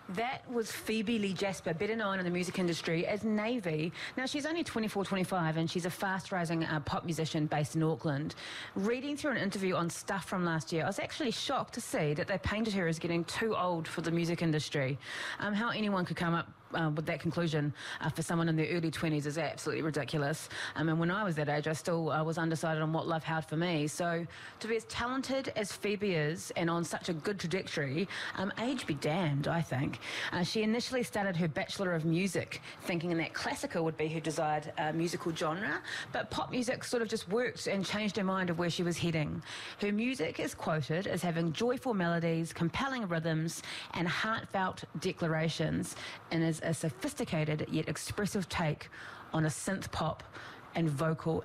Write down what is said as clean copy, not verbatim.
That was Phoebe Lee Jasper, better known in the music industry as Navy. Now, she's only 24, 25, and she's a fast-rising pop musician based in Auckland. Reading through an interview on Stuff from last year, I was actually shocked to see that they painted her as getting too old for the music industry. How anyone could come up with that conclusion for someone in their early 20s is absolutely ridiculous. And when I was that age, I still was undecided on what love held for me. So to be as talented as Phoebe is and on such a good trajectory, age be damned, I think. She initially started her Bachelor of Music thinking that classical would be her desired musical genre, but pop music sort of just worked and changed her mind of where she was heading. Her music is quoted as having joyful melodies, compelling rhythms, and heartfelt declarations, and is a sophisticated yet expressive take on a synth pop and vocal